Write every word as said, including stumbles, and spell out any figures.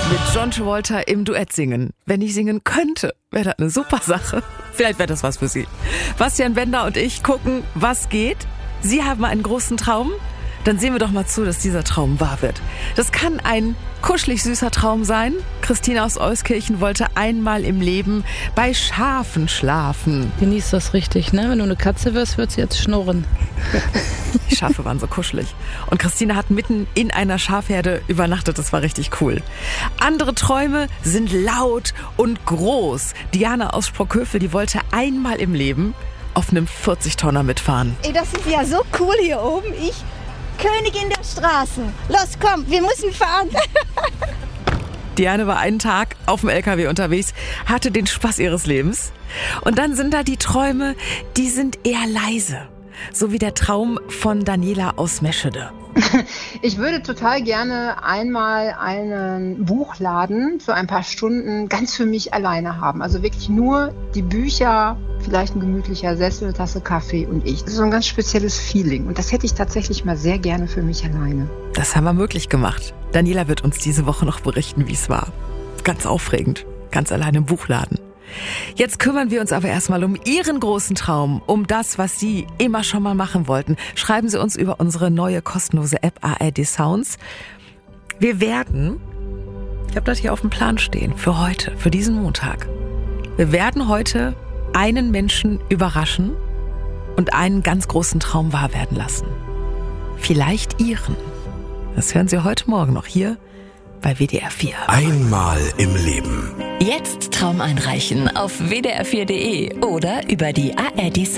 mit John Travolta im Duett singen. Wenn ich singen könnte, wäre das eine super Sache. Vielleicht wäre das was für Sie. Bastian Bender und ich gucken, was geht. Sie haben einen großen Traum? Dann sehen wir doch mal zu, dass dieser Traum wahr wird. Das kann ein kuschelig süßer Traum sein. Christine aus Euskirchen wollte einmal im Leben bei Schafen schlafen. Genieß das richtig, ne? Wenn du eine Katze wirst, wird sie jetzt schnurren. Die Schafe waren so kuschelig. Und Christine hat mitten in einer Schafherde übernachtet. Das war richtig cool. Andere Träume sind laut und groß. Diana aus Sprockhövel, die wollte einmal im Leben auf einem vierzig-Tonner mitfahren. Ey, das ist ja so cool hier oben. Ich, Königin der Straße. Los, komm, wir müssen fahren. Diane war einen Tag auf dem L K W unterwegs, hatte den Spaß ihres Lebens. Und dann sind da die Träume, die sind eher leise. So wie der Traum von Daniela aus Meschede. Ich würde total gerne einmal einen Buchladen für ein paar Stunden ganz für mich alleine haben. Also wirklich nur die Bücher, vielleicht ein gemütlicher Sessel, eine Tasse Kaffee und ich. Das ist so ein ganz spezielles Feeling. Und das hätte ich tatsächlich mal sehr gerne für mich alleine. Das haben wir möglich gemacht. Daniela wird uns diese Woche noch berichten, wie es war. Ganz aufregend. Ganz alleine im Buchladen. Jetzt kümmern wir uns aber erstmal um Ihren großen Traum, um das, was Sie immer schon mal machen wollten. Schreiben Sie uns über unsere neue kostenlose App A R D Sounds. Wir werden, ich habe das hier auf dem Plan stehen, für heute, für diesen Montag. Wir werden heute einen Menschen überraschen und einen ganz großen Traum wahr werden lassen. Vielleicht Ihren. Das hören Sie heute Morgen noch hier bei W D R vier. Einmal im Leben. Jetzt Traum einreichen auf w d r vier punkt d e oder über die A R D Sounds